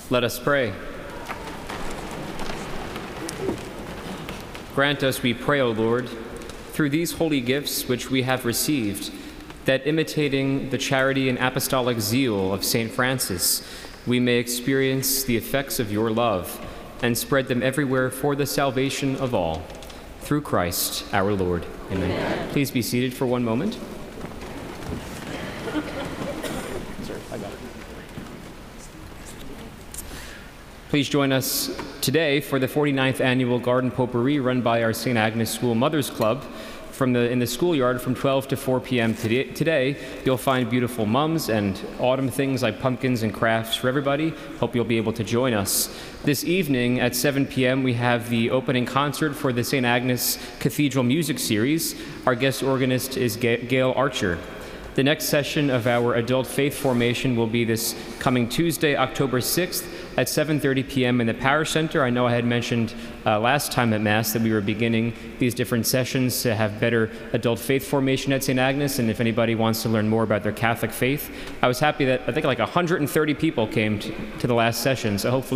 Let us pray. Grant us, we pray, O Lord, through these holy gifts which we have received, that imitating the charity and apostolic zeal of St. Francis, we may experience the effects of your love and spread them everywhere for the salvation of all. Through Christ our Lord. Amen. Amen. Please be seated for one moment. Please join us today for the 49th annual Garden Potpourri run by our St. Agnes School Mothers Club. In the schoolyard from 12 to 4 p.m. Today, you'll find beautiful mums and autumn things like pumpkins and crafts for everybody. Hope you'll be able to join us. This evening at 7 p.m. we have the opening concert for the St. Agnes Cathedral Music Series. Our guest organist is Gail Archer. The next session of our adult faith formation will be this coming Tuesday, October 6th at 7:30 p.m. in the Parish Center. I know I had mentioned last time at Mass that we were beginning these different sessions to have better adult faith formation at St. Agnes, and if anybody wants to learn more about their Catholic faith, I was happy that I think like 130 people came to the last session, so hopefully